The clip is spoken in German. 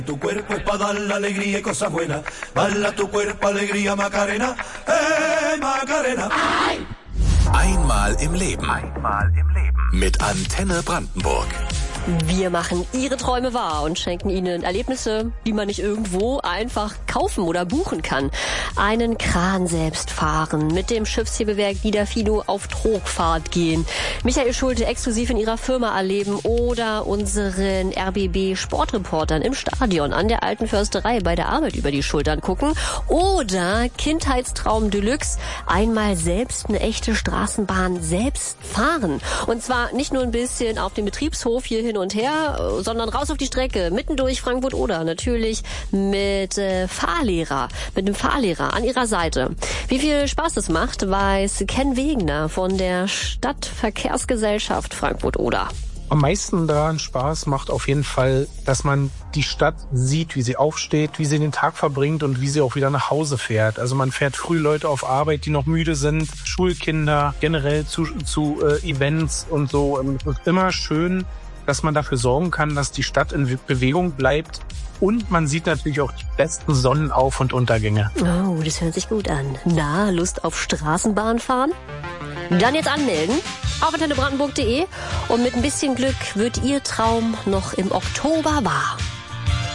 Tu cuerpo es para dar la alegría y cosas buenas. Bala tu cuerpo, alegría, Macarena. Macarena. Einmal im Leben. Mit Antenne Brandenburg. Wir machen Ihre Träume wahr und schenken Ihnen Erlebnisse, die man nicht irgendwo einfach kaufen oder buchen kann. Einen Kran selbst fahren, mit dem Schiffshebewerk Niederfino auf Trogfahrt gehen, Michael Schulte exklusiv in ihrer Firma erleben oder unseren RBB-Sportreportern im Stadion an der Alten Försterei bei der Arbeit über die Schultern gucken oder Kindheitstraum Deluxe, einmal selbst eine echte Straßenbahn selbst fahren. Und zwar nicht nur ein bisschen auf dem Betriebshof hier hin und her, sondern raus auf die Strecke, mitten durch Frankfurt-Oder, natürlich mit einem Fahrlehrer an ihrer Seite. Wie viel Spaß das macht, weiß Ken Wegener von der Stadtverkehrsgesellschaft Frankfurt-Oder. Am meisten daran Spaß macht auf jeden Fall, dass man die Stadt sieht, wie sie aufsteht, wie sie den Tag verbringt und wie sie auch wieder nach Hause fährt. Also man fährt früh Leute auf Arbeit, die noch müde sind, Schulkinder, generell zu Events und so. Es ist immer schön, dass man dafür sorgen kann, dass die Stadt in Bewegung bleibt. Und man sieht natürlich auch die besten Sonnenauf- und Untergänge. Oh, das hört sich gut an. Na, Lust auf Straßenbahn fahren? Dann jetzt anmelden auf antennebrandenburg.de und mit ein bisschen Glück wird Ihr Traum noch im Oktober wahr.